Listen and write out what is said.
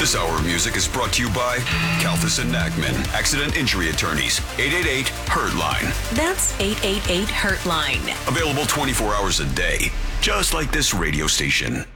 This hour of music is brought to you by Kalfas and Nachman, Accident Injury Attorneys, 888-HURT-LINE. That's 888-HURT-LINE. Available 24 hours a day, just like this radio station.